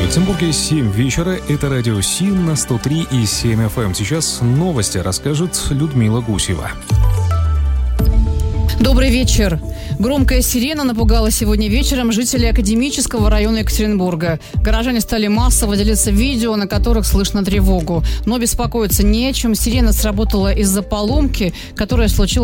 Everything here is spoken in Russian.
Екатеринбурге 7 вечера. Это радио СИН на 103,7 FM. Сейчас новости расскажет Людмила Гусева. Добрый вечер. Громкая сирена напугала сегодня вечером жителей Академического района Екатеринбурга. Горожане стали массово делиться видео, на которых слышно тревогу. Но беспокоиться не о чем. Сирена сработала из-за поломки, которая случилась